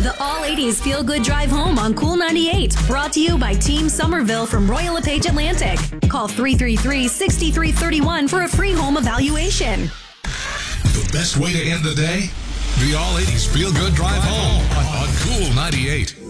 The All 80s Feel Good Drive Home on Cool 98. Brought to you by Team Somerville from Royal LePage Atlantic. Call 333-6331 for a free home evaluation. The best way to end the day? The All 80s Feel Good Drive Home on Cool 98.